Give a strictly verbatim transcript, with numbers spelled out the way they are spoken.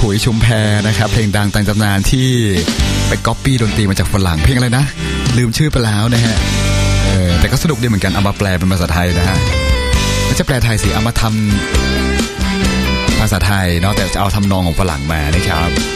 ขุยชุมแพนะครับเพลงดังต่างตำนานที่ไปก๊อปปี้ดนตรีมาจากฝรั่งเพลงอะไรนะลืมชื่อไปแล้วนะฮะเออแต่ก็สนุกดีเหมือนกันเอามาแปลเป็นภาษาไทยนะฮะไม่ใช่แปลไทยสิเอามาทำภาษาไทยเนาะแต่จะเอาทำนองของฝรั่งมานะครับ